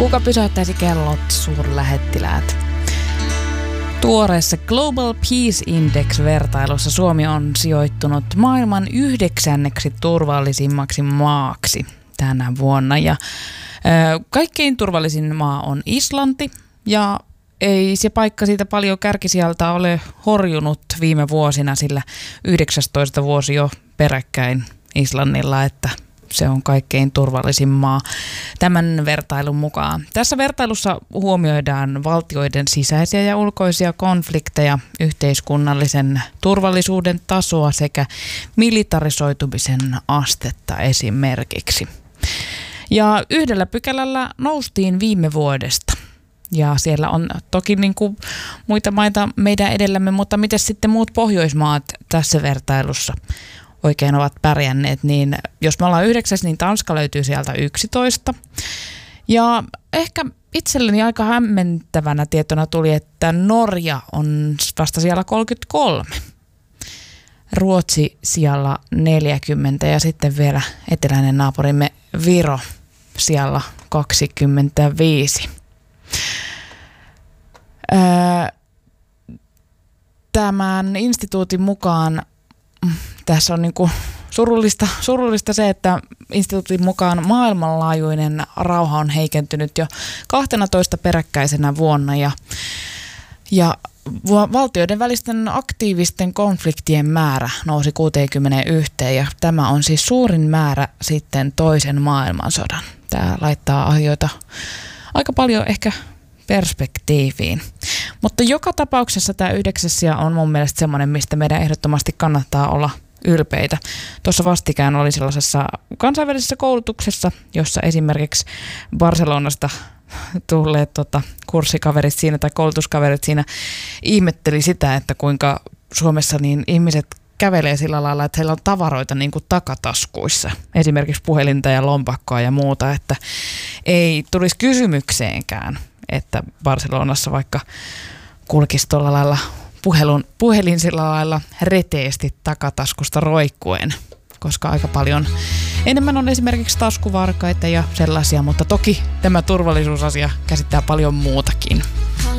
Kuka pysäyttäisi kellot, suurlähettiläät? Tuoreessa Global Peace Index-vertailussa Suomi on sijoittunut maailman 9. turvallisimmaksi maaksi tänä vuonna. Ja kaikkein turvallisin maa on Islanti, ja ei se paikka siitä paljon kärkisijalta ole horjunut viime vuosina, sillä 19 vuosi jo peräkkäin Islannilla, että se on kaikkein turvallisin maa tämän vertailun mukaan. Tässä vertailussa huomioidaan valtioiden sisäisiä ja ulkoisia konflikteja, yhteiskunnallisen turvallisuuden tasoa sekä militarisoitumisen astetta esimerkiksi. Ja yhdellä pykälällä noustiin viime vuodesta. Ja siellä on toki niin kuin muita maita meidän edellämme, mutta miten sitten muut Pohjoismaat tässä vertailussa oikein ovat pärjänneet, niin jos me ollaan 9, niin Tanska löytyy sieltä 11. Ja ehkä itselleni aika hämmentävänä tietona tuli, että Norja on vasta siellä 33. Ruotsi siellä 40 ja sitten vielä eteläinen naapurimme Viro siellä 25. Tämän instituutin mukaan tässä on niin kuin surullista se, että instituutin mukaan maailmanlaajuinen rauha on heikentynyt jo 12 peräkkäisenä vuonna ja valtioiden välisten aktiivisten konfliktien määrä nousi 61 ja tämä on siis suurin määrä sitten toisen maailmansodan. Tämä laittaa asioita aika paljon ehkä perspektiiviin. Mutta joka tapauksessa tämä 9. on mun mielestä semmoinen, mistä meidän ehdottomasti kannattaa olla ylpeitä. Tuossa vastikään oli sellaisessa kansainvälisessä koulutuksessa, jossa esimerkiksi Barcelonasta tulleet kurssikaverit siinä tai koulutuskaverit siinä ihmetteli sitä, että kuinka Suomessa niin ihmiset kävelee sillä lailla, että heillä on tavaroita niin kuin takataskuissa, esimerkiksi puhelinta ja lompakkoa ja muuta, että ei tulisi kysymykseenkään, että Barcelonassa vaikka kulkisi tuolla lailla puhelin sillä lailla reteesti takataskusta roikkuen, koska aika paljon enemmän on esimerkiksi taskuvarkaita ja sellaisia, mutta toki tämä turvallisuusasia käsittää paljon muutakin.